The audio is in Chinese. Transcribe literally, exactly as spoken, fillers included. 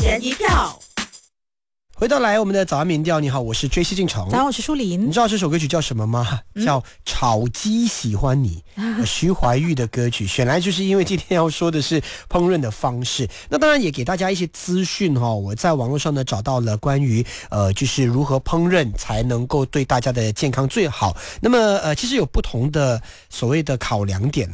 人一票。 回到来我们的早安民调，你好，我是追西进城。 早上我是舒琳。 你知道这首歌曲叫什么吗？嗯、叫《炒鸡喜欢你》，徐怀钰的歌曲。选来就是因为今天要说的是烹饪的方式，那当然也给大家一些资讯哈、哦。我在网络上呢找到了关于呃就是如何烹饪才能够对大家的健康最好。那么呃其实有不同的所谓的考量点